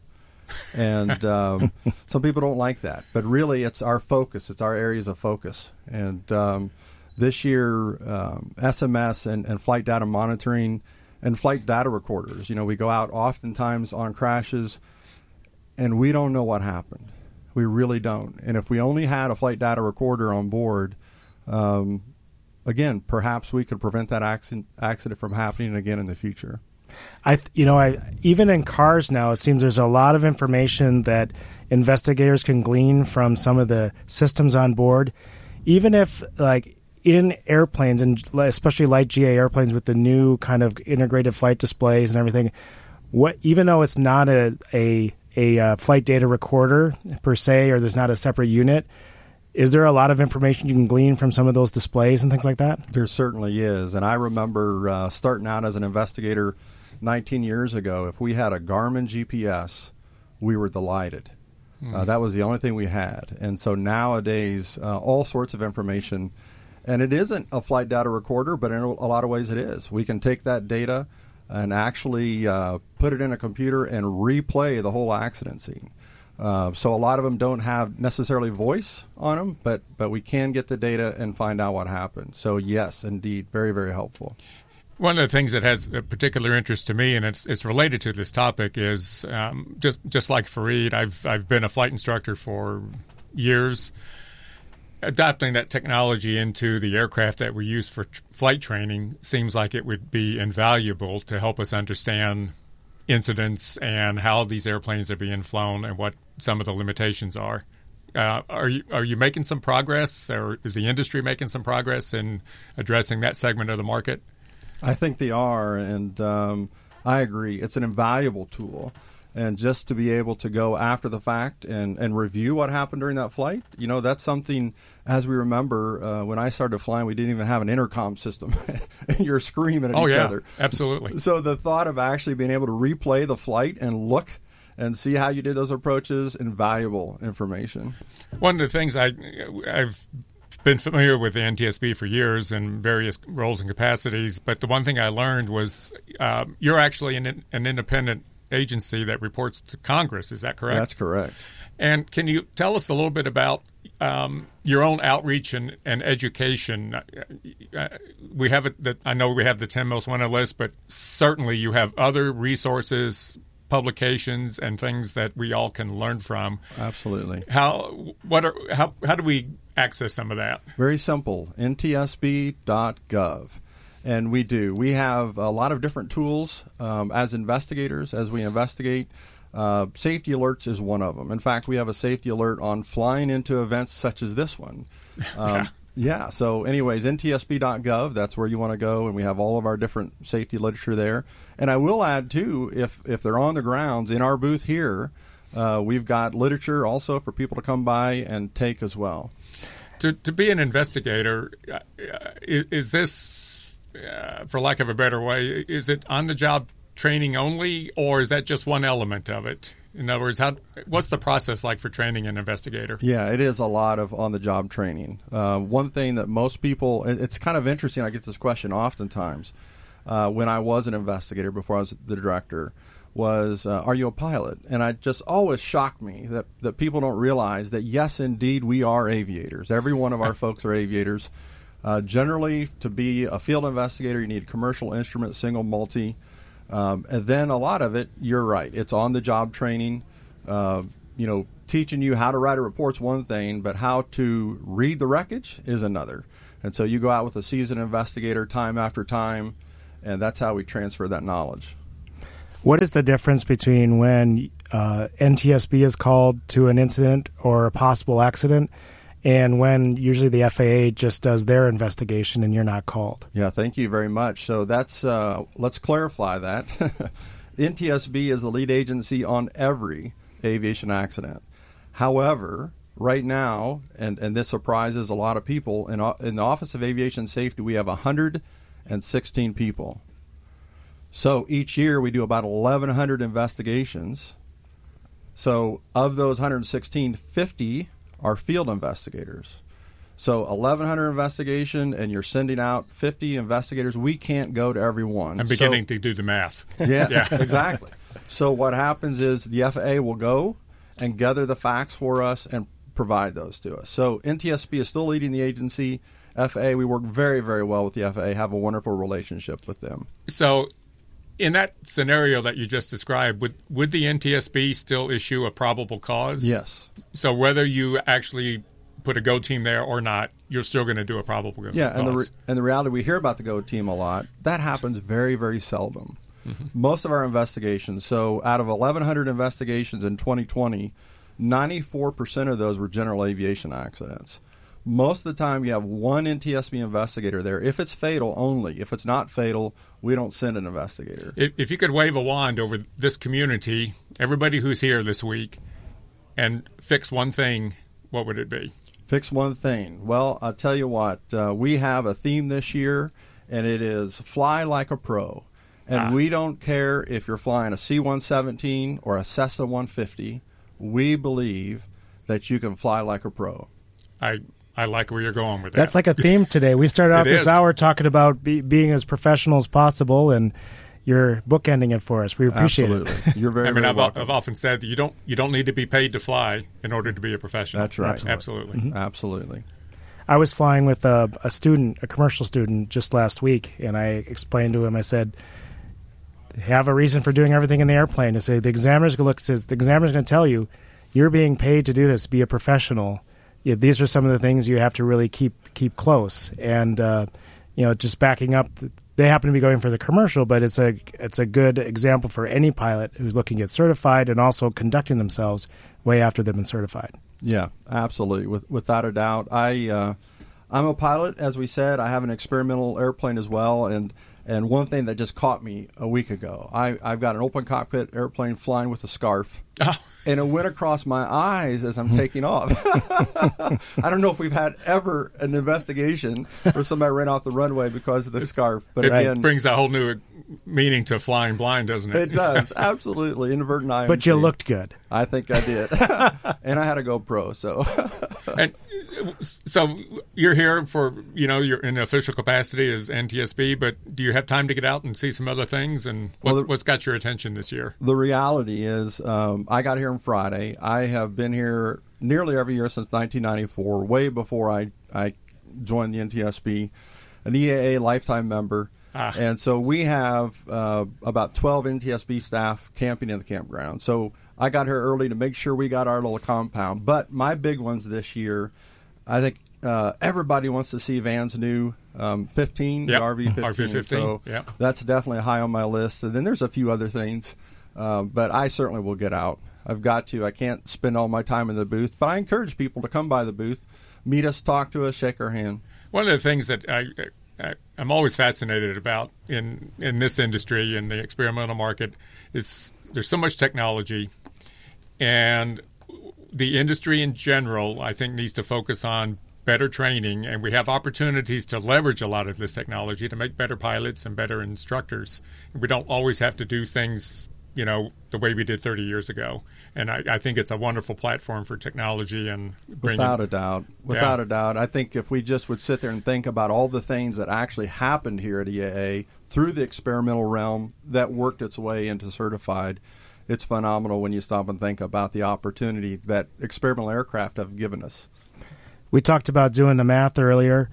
And um, some people don't like that, but really it's our focus. It's our areas of focus. And um, this year, um, S M S and, and flight data monitoring and flight data recorders, you know, we go out oftentimes on crashes and we don't know what happened. We really don't. And if we only had a flight data recorder on board, um, again, perhaps we could prevent that accident, accident from happening again in the future. I, th- you know, I even in cars now, it seems there's a lot of information that investigators can glean from some of the systems on board. Even if, like, in airplanes, and especially light G A airplanes with the new kind of integrated flight displays and everything, what even though it's not a a, a uh, flight data recorder per se, or there's not a separate unit, is there a lot of information you can glean from some of those displays and things like that? There certainly is. And I remember uh, starting out as an investigator nineteen years ago, if we had a Garmin G P S, we were delighted. Mm. Uh, that was the only thing we had. And so nowadays, uh, all sorts of information, and it isn't a flight data recorder, but in a lot of ways it is. We can take that data and actually uh, put it in a computer and replay the whole accident scene. Uh, so a lot of them don't have necessarily voice on them, but, but we can get the data and find out what happened. So yes, indeed, very, very helpful. One of the things that has a particular interest to me, and it's it's related to this topic, is um, just just like Fareed, I've I've been a flight instructor for years. Adopting that technology into the aircraft that we use for tr- flight training seems like it would be invaluable to help us understand incidents and how these airplanes are being flown and what some of the limitations are. Uh, are you are you making some progress, or is the industry making some progress in addressing that segment of the market? I think they are, and um, I agree. It's an invaluable tool. And just to be able to go after the fact and, and review what happened during that flight, you know, that's something, as we remember, uh, when I started flying, we didn't even have an intercom system. You're screaming at oh, each yeah, other. Absolutely. So the thought of actually being able to replay the flight and look and see how you did those approaches, invaluable information. One of the things I, I've been familiar with the N T S B for years in various roles and capacities, but the one thing I learned was uh, you're actually an, an independent agency that reports to Congress. Is that correct? That's correct. And can you tell us a little bit about um, your own outreach and, and education? Uh, we have it. That I know we have the ten most wanted list, but certainly you have other resources, publications, and things that we all can learn from. Absolutely. How what are how how do we access some of that? Very simple. N T S B dot gov. And we do. We have a lot of different tools um, as investigators, as we investigate. Uh, safety alerts is one of them. In fact, we have a safety alert on flying into events such as this one. Um, yeah. yeah. So anyways, N T S B dot gov, that's where you want to go, and we have all of our different safety literature there. And I will add, too, if, if they're on the grounds, in our booth here, uh, we've got literature also for people to come by and take as well. To, to be an investigator, uh, is, is this... Uh, for lack of a better way, is it on-the-job training only, or is that just one element of it? In other words, how what's the process like for training an investigator? Yeah, it is a lot of on-the-job training. Uh, one thing that most people, it's kind of interesting, I get this question oftentimes uh, when I was an investigator before I was the director, was, uh, are you a pilot? And it just always shocked me that, that people don't realize that, yes, indeed, we are aviators. Every one of our folks are aviators. Uh, generally, to be a field investigator, you need commercial instrument, single, multi. Um, and then a lot of it, you're right, it's on-the-job training. Uh, you know, teaching you how to write a report's one thing, but how to read the wreckage is another. And so you go out with a seasoned investigator time after time, and that's how we transfer that knowledge. What is the difference between when uh, N T S B is called to an incident or a possible accident and when usually the F A A just does their investigation and you're not called? Yeah, thank you very much. So that's uh, let's clarify that. N T S B is the lead agency on every aviation accident. However, right now, and, and this surprises a lot of people, in, in the Office of Aviation Safety, we have one hundred sixteen people. So each year we do about eleven hundred investigations. So of those one hundred sixteen, fifty are field investigators. So eleven hundred investigation, and you're sending out fifty investigators. We can't go to every one. I'm beginning so, to do the math. Yes, yeah. Exactly. So what happens is the F A A will go and gather the facts for us and provide those to us. So N T S B is still leading the agency. F A A, we work very, very well with the F A A, have a wonderful relationship with them. So in that scenario that you just described, would, would the N T S B still issue a probable cause? Yes. So whether you actually put a GO team there or not, you're still going to do a probable cause. Yeah, and the, re- and the reality, we hear about the GO team a lot. That happens very, very seldom. Mm-hmm. Most of our investigations, so out of eleven hundred investigations in twenty twenty, ninety-four percent of those were general aviation accidents. Most of the time you have one N T S B investigator there. If it's fatal, only. If it's not fatal, we don't send an investigator. If, if you could wave a wand over this community, everybody who's here this week, and fix one thing, what would it be? Fix one thing. Well, I'll tell you what. Uh, we have a theme this year, and it is fly like a pro. And ah. we don't care if you're flying a C one seventeen or a Cessna one fifty. We believe that you can fly like a pro. I I like where you're going with that. That's like a theme today. We started off this is. hour talking about be, being as professional as possible, and you're bookending it for us. We appreciate Absolutely. it. You're very, I mean, very I've, welcome. I've often said that you don't you don't need to be paid to fly in order to be a professional. That's right. Absolutely. Mm-hmm. Absolutely. I was flying with a, a student, a commercial student, just last week, and I explained to him, I said, have a reason for doing everything in the airplane. I say the examiner's going to look, says the examiner's going to tell you, you're being paid to do this, be a professional. Yeah, these are some of the things you have to really keep keep close. And uh, you know, just backing up, they happen to be going for the commercial, but it's a it's a good example for any pilot who's looking to get certified and also conducting themselves way after they've been certified. Yeah, absolutely, with, without a doubt. I uh, I'm a pilot, as we said. I have an experimental airplane as well, and. And one thing that just caught me a week ago, I, I've got an open cockpit airplane flying with a scarf, oh. and it went across my eyes as I'm taking off. I don't know if we've had ever an investigation where somebody ran off the runway because of the scarf. But it again, brings a whole new meaning to flying blind, doesn't it? It does, absolutely. Inadvertent I M C. But you looked good. I think I did. And I had a GoPro, so. And so you're here for, you know, you're in official capacity as N T S B, but do you have time to get out and see some other things? And what, well, the, what's got your attention this year? The reality is um, I got here on Friday. I have been here nearly every year since nineteen ninety-four, way before I, I joined the N T S B, an E A A lifetime member. Ah. And so we have uh, about twelve N T S B staff camping in the campground. So I got here early to make sure we got our little compound. But my big ones this year, I think uh, everybody wants to see Van's new um, fifteen, yep. the R V fifteen. R V fifteen, so yep. That's definitely high on my list. And then there's a few other things, uh, but I certainly will get out. I've got to. I can't spend all my time in the booth, but I encourage people to come by the booth, meet us, talk to us, shake our hand. One of the things that I, I, I'm always fascinated about in, in this industry, in the experimental market, is there's so much technology, and the industry in general, I think, needs to focus on better training, and we have opportunities to leverage a lot of this technology to make better pilots and better instructors. We don't always have to do things, you know, the way we did thirty years ago. And I, I think it's a wonderful platform for technology. And bringing, Without a doubt. Without yeah. a doubt. I think if we just would sit there and think about all the things that actually happened here at E A A through the experimental realm that worked its way into certified, it's phenomenal when you stop and think about the opportunity that experimental aircraft have given us. We talked about doing the math earlier.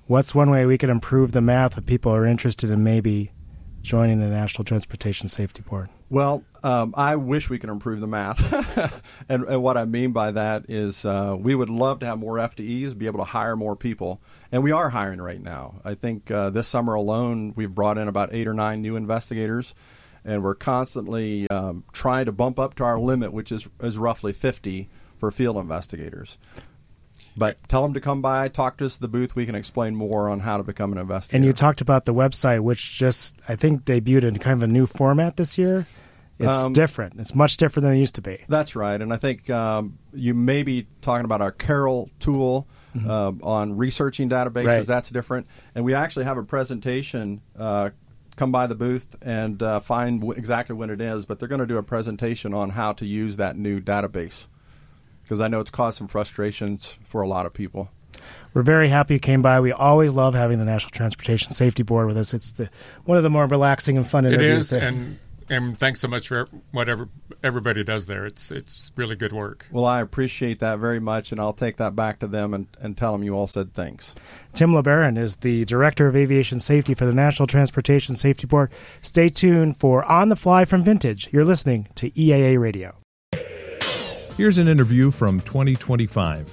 what's one way we can improve the math if people are interested in maybe joining the National Transportation Safety Board? Well, um, I wish we could improve the math. and, and what I mean by that is uh, we would love to have more F T Es, be able to hire more people. And we are hiring right now. I think uh, this summer alone, we've brought in about eight or nine new investigators. And we're constantly um, trying to bump up to our limit, which is, is roughly fifty for field investigators. But tell them to come by, talk to us at the booth. We can explain more on how to become an investigator. And you talked about the website, which just, I think, debuted in kind of a new format this year. It's um, different. It's much different than it used to be. That's right. And I think um, you may be talking about our Carroll tool mm-hmm. uh, on researching databases. Right. That's different. And we actually have a presentation. Uh, come by the booth and uh, find w- exactly when it is. But they're going to do a presentation on how to use that new database, because I know it's caused some frustrations for a lot of people. We're very happy you came by. We always love having the National Transportation Safety Board with us. It's the one of the more relaxing and fun interviews. It is, and and thanks so much for whatever everybody does there. It's it's really good work. Well, I appreciate that very much, and I'll take that back to them and, and tell them you all said thanks. Tim LeBaron is the Director of Aviation Safety for the National Transportation Safety Board. Stay tuned for On the Fly from Vintage. You're listening to E A A Radio. Here's an interview from twenty twenty-five.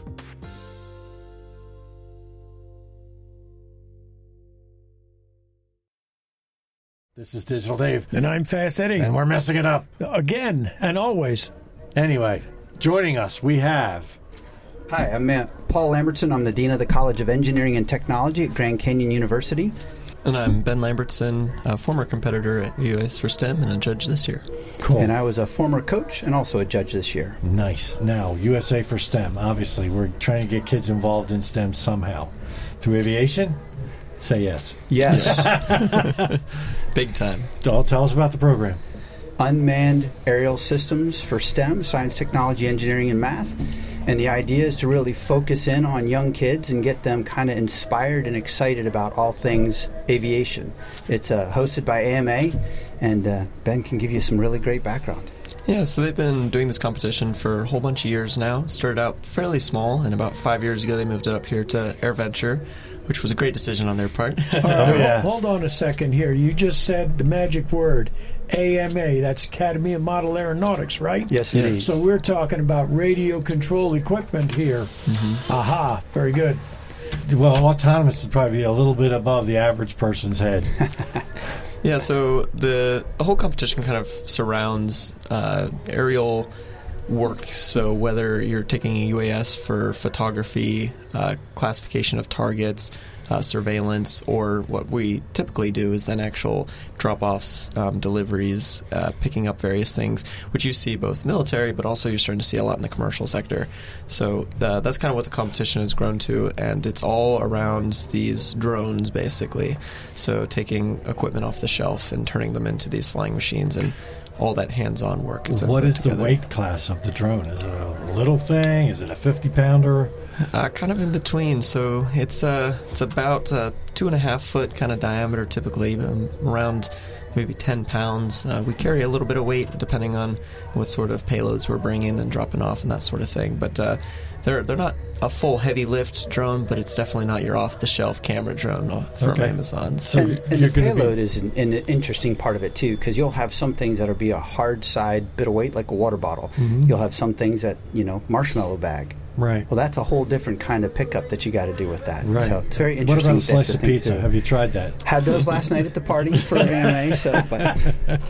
This is Digital Dave. And I'm Fast Eddie. And we're messing it up. Again, and always. Anyway, joining us, we have... Hi, I'm uh, Paul Lambertson. I'm the Dean of the College of Engineering and Technology at Grand Canyon University. And I'm Ben Lambertson, a former competitor at U S for STEM and a judge this year. Cool. And I was a former coach and also a judge this year. Nice. Now, U S A for STEM. Obviously, we're trying to get kids involved in STEM somehow. Through aviation? Say yes. Yes. Big time. Tell, tell us about the program. Unmanned aerial systems for STEM, science, technology, engineering, and math. And the idea is to really focus in on young kids and get them kind of inspired and excited about all things aviation. It's uh, hosted by A M A, and uh, Ben can give you some really great background. Yeah, so they've been doing this competition for a whole bunch of years now. Started out fairly small, and about five years ago they moved it up here to AirVenture, which was a great decision on their part. All right, oh, yeah. Hold on a second here. You just said the magic word, A M A. That's Academy of Model Aeronautics, right? Yes, it is. So we're talking about radio control equipment here. Mm-hmm. Aha, very good. Well, autonomous is probably a little bit above the average person's head. Yeah, so the, the whole competition kind of surrounds uh, aerial work. So whether you're taking a U A S for photography, uh, classification of targets, uh, surveillance, or what we typically do is then actual drop-offs, um, deliveries, uh, picking up various things, which you see both military, but also you're starting to see a lot in the commercial sector. So uh, that's kind of what the competition has grown to, and it's all around these drones, basically. So taking equipment off the shelf and turning them into these flying machines and all that hands-on work. Is what is together. The weight class of the drone? Is it a little thing? Is it a fifty-pounder? Uh, kind of in between. So it's uh, it's about uh, two and a half foot kind of diameter, typically um, around maybe ten pounds. Uh, we carry a little bit of weight depending on what sort of payloads we're bringing and dropping off and that sort of thing. But uh, they're they're not a full heavy lift drone, but it's definitely not your off-the-shelf camera drone from okay. Amazon. So and and the payload is an, an interesting part of it too, because you'll have some things that'll be a hard side bit of weight, like a water bottle. Mm-hmm. You'll have some things that, you know, marshmallow bag. Right. Well, that's a whole different kind of pickup that you got to do with that. Right. So it's very interesting. What about a slice of pizza? Through. Have you tried that? Had those last night at the party for A M A. So, but.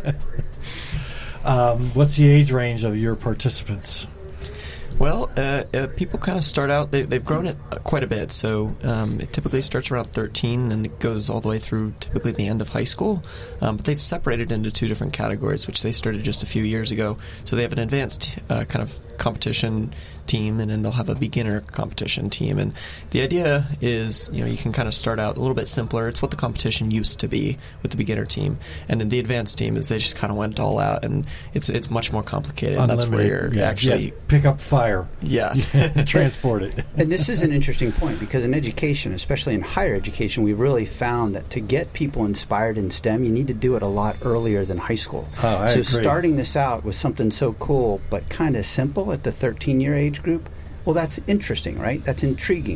um, what's the age range of your participants? Well, uh, uh, people kind of start out, they, they've grown it uh, quite a bit. So um, it typically starts around thirteen and it goes all the way through typically the end of high school. Um, but they've separated into two different categories, which they started just a few years ago. So they have an advanced uh, kind of competition team, and then they'll have a beginner competition team. And the idea is, you know, you can kind of start out a little bit simpler. It's what the competition used to be with the beginner team. And then the advanced team is they just kind of went all out, and it's it's much more complicated. Unlimited, that's where you're yeah, actually... Yes, pick up fire. Yeah. Transport it. And this is an interesting point, because in education, especially in higher education, we've really found that to get people inspired in STEM, you need to do it a lot earlier than high school. Oh, I so agree. Starting this out with something so cool but kind of simple at the thirteen-year age group, well, that's interesting, right? That's intriguing.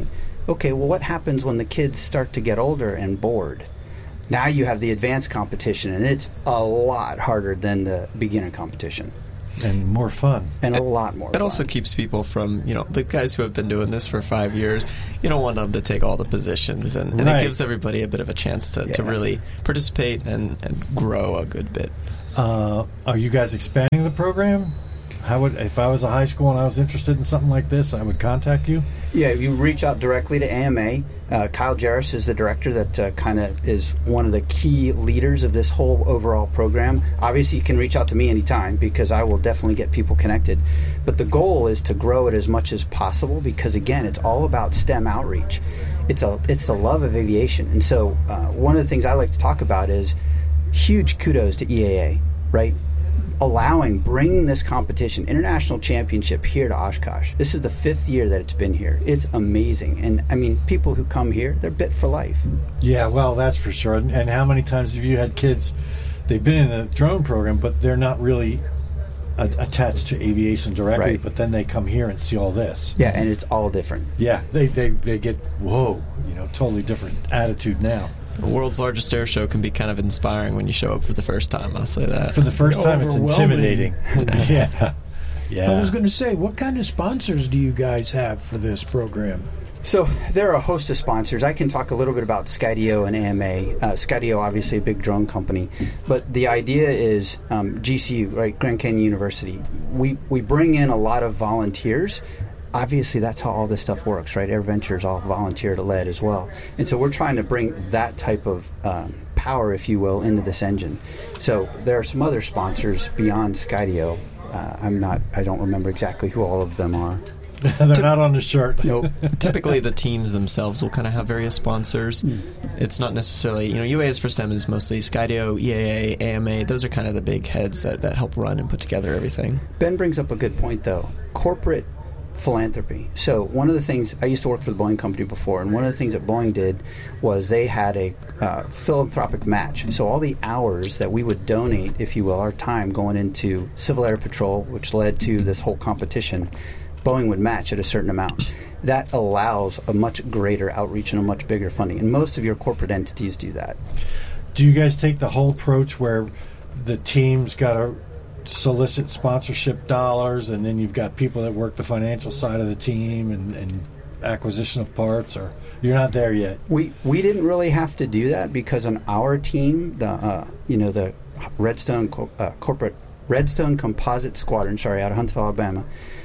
Okay, well, what happens when the kids start to get older and bored? Now you have the advanced competition, and it's a lot harder than the beginner competition. And more fun. And a lot more It fun. also keeps people from, you know, the guys who have been doing this for five years, you don't want them to take all the positions, and, and Right. it gives everybody a bit of a chance to, to Yeah. really participate and, and grow a good bit. Uh, are you guys expanding the program? How would, if I was a high school and I was interested in something like this, I would contact you? Yeah, you reach out directly to A M A. Uh, Kyle Jarris is the director that uh, kind of is one of the key leaders of this whole overall program. Obviously, you can reach out to me anytime because I will definitely get people connected. But the goal is to grow it as much as possible because, again, it's all about STEM outreach. It's a it's the love of aviation. And so uh, one of the things I like to talk about is huge kudos to E A A, right? Allowing, bringing this competition, international championship here to Oshkosh. This is the fifth year that it's been here. It's amazing. And, I mean, people who come here, they're bit for life. Yeah, well, that's for sure. And, and how many times have you had kids, they've been in the drone program, but they're not really a- attached to aviation directly, Right. but then they come here and see all this. Yeah, and it's all different. Yeah, they, they, they get, whoa, you know, totally different attitude now. The world's largest air show can be kind of inspiring when you show up for the first time, I'll say that. For the first time, it's Overwhelming. intimidating. yeah. Yeah. I was going to say, what kind of sponsors do you guys have for this program? So there are a host of sponsors. I can talk a little bit about Skydio and A M A. Uh, Skydio, obviously, a big drone company, but the idea is um, G C U, right? Grand Canyon University. We we bring in a lot of volunteers. Obviously, that's how all this stuff works, right? AirVenture is all volunteer-led as well, and so we're trying to bring that type of um, power, if you will, into this engine. So there are some other sponsors beyond Skydio. Uh, I'm not. I don't remember exactly who all of them are. They're not on the shirt. Nope. Typically, the teams themselves will kind of have various sponsors. Hmm. It's not necessarily, you know, U A S for STEM is mostly Skydio, E A A, A M A. Those are kind of the big heads that, that help run and put together everything. Ben brings up a good point, though. Corporate philanthropy. So one of the things, I used to work for the Boeing company before, and one of the things that Boeing did was they had a uh, philanthropic match. So all the hours that we would donate, if you will, our time going into Civil Air Patrol, which led to this whole competition, Boeing would match at a certain amount. That allows a much greater outreach and a much bigger funding. And most of your corporate entities do that. Do you guys take the whole approach where the team's got to solicit sponsorship dollars, and then you've got people that work the financial side of the team and, and acquisition of parts, or you're not there yet? We we didn't really have to do that because on our team, the uh, you know the Redstone co- uh, corporate Redstone Composite Squadron, sorry, out of Huntsville, Alabama,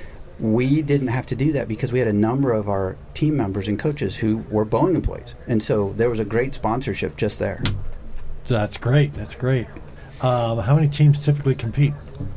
we didn't have to do that because we had a number of our team members and coaches who were Boeing employees, and so there was a great sponsorship just there. That's great. That's great. Um, how many teams typically compete?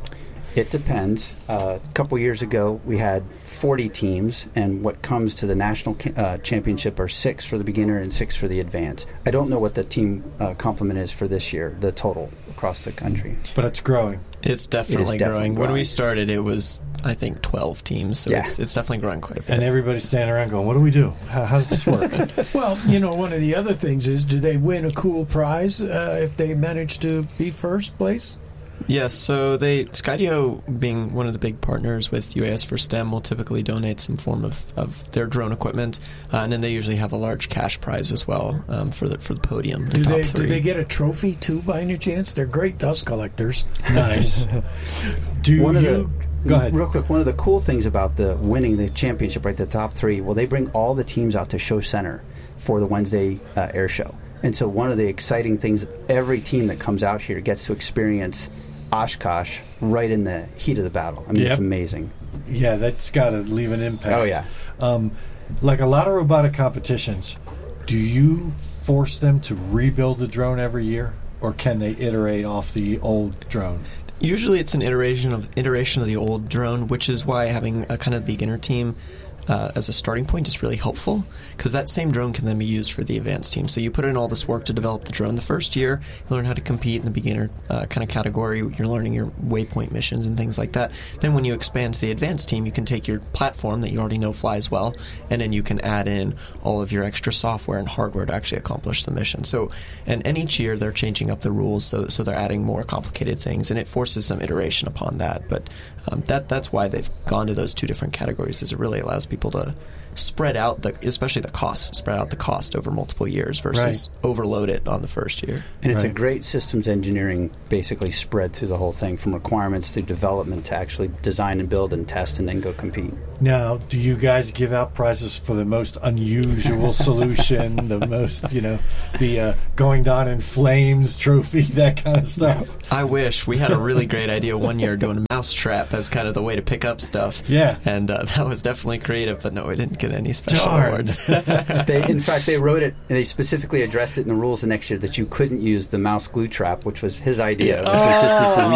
It depends. Uh, a couple years ago, we had forty teams, and what comes to the national ca- uh, championship are six for the beginner and six for the advanced. I don't know what the team uh, complement is for this year, the total across the country. But it's growing. It's definitely, It is definitely growing. growing. When we started, it was, I think, twelve teams, so Yeah. it's, it's definitely growing quite a bit. And everybody's standing around going, what do we do? How, how does this work? Well, you know, one of the other things is, do they win a cool prize uh, if they manage to be first place? Yes, so they Skydio, being one of the big partners with U A S for STEM, will typically donate some form of, of their drone equipment, uh, and then they usually have a large cash prize as well um, for the for the podium. The Do top they three. do they get a trophy too by any chance? They're great dust collectors. Nice. Do one of you... the, Go ahead. Real quick, one of the cool things about the winning the championship, right, the top three, well, they bring all the teams out to Show Center for the Wednesday uh, air show. And so one of the exciting things, every team that comes out here gets to experience Oshkosh right in the heat of the battle. I mean, Yep. it's amazing. Yeah, that's got to leave an impact. Oh, yeah. Um, like a lot of robotic competitions, do you force them to rebuild the drone every year, or can they iterate off the old drone? Usually, it's an iteration of iteration of the old drone, which is why having a kind of beginner team uh, as a starting point is really helpful, because that same drone can then be used for the advanced team. So you put in all this work to develop the drone the first year, you learn how to compete in the beginner uh, kind of category, you're learning your waypoint missions and things like that. Then when you expand to the advanced team, you can take your platform that you already know flies well, and then you can add in all of your extra software and hardware to actually accomplish the mission. So, and, and each year they're changing up the rules, so so they're adding more complicated things, and it forces some iteration upon that. But um, that that's why they've gone to those two different categories, is it really allows people to spread out the, especially the cost, spread out the cost over multiple years versus Right. overload it on the first year. And it's a great systems engineering basically spread through the whole thing, from requirements through development to actually design and build and test and then go compete. Now, do you guys give out prizes for the most unusual solution, the most, you know, the uh, going down in flames trophy, that kind of stuff? I wish. We had a really great idea one year doing a mouse trap as kind of the way to pick up stuff. Yeah. And uh, that was definitely creative, but no, we didn't get any special Darn. awards. they, in fact, they wrote it, and they specifically addressed it in the rules the next year that you couldn't use the mouse glue trap, which was his idea. Which was just this